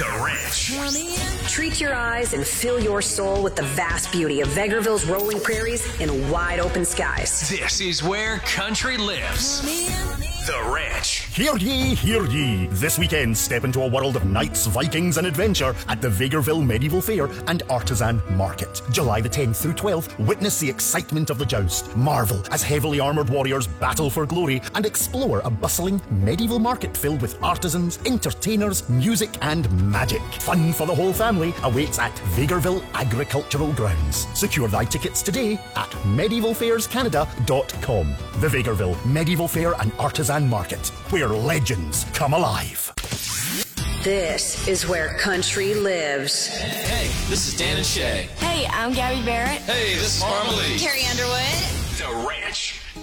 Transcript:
The Ranch. Treat your eyes and fill your soul with the vast beauty of Vegreville's rolling prairies and wide open skies. This is where country lives. The Ranch. Hear ye, hear ye. This weekend, step into a world of knights, Vikings, and adventure at the Vegreville Medieval Fair and Artisan Market. July the 10th through 12th, witness the excitement of the joust. Marvel as heavily armoured warriors battle for glory and explore a bustling medieval market filled with artisans, entertainers, music, and magic. Fun for the whole family awaits at Vegreville Agricultural Grounds. Secure thy tickets today at medievalfairscanada.com. The Vegreville Medieval Fair and Artisan Market, where legends come alive. This is where country lives. Hey, this is Dan and Shay. Hey, I'm Gabby Barrett. Hey, this is Marmalade. Carrie Underwood. The Ranch.